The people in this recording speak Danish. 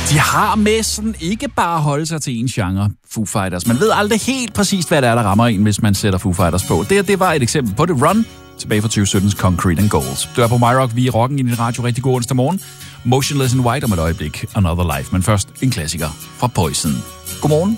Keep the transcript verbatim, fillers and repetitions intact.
De har med sådan ikke bare holde sig til en genre, Foo Fighters. Man ved aldrig helt præcist, hvad det er, der rammer en, hvis man sætter Foo Fighters på. Det, det var et eksempel på det. Run, tilbage fra tyve syttens Concrete and Goals. Du er på MyRock, vi er rocken i din radio. Rigtig god onsdag morgen. Motionless in White om et øjeblik. Another Life. Men først en klassiker fra Poison. Godmorgen.